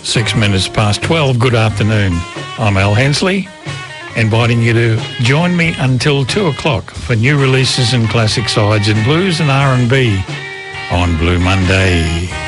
6 minutes past 12. Good afternoon. I'm Al Hensley, inviting you to join me until 2 o'clock for new releases and classic sides in blues and R&B on Blue Monday.